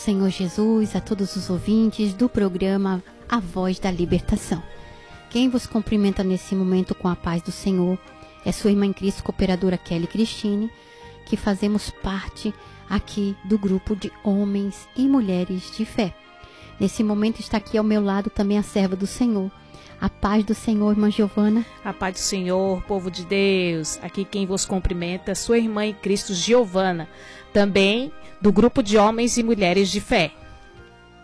Senhor Jesus, a todos os ouvintes do programa A Voz da Libertação. Quem vos cumprimenta nesse momento com a paz do Senhor é sua irmã em Cristo, cooperadora Kelly Cristine, que fazemos parte aqui do grupo de homens e mulheres de fé. Nesse momento está aqui ao meu lado também a serva do Senhor. A paz do Senhor, irmã Giovana. A paz do Senhor, povo de Deus. Aqui quem vos cumprimenta é sua irmã em Cristo, Giovana, também do grupo de homens e mulheres de fé.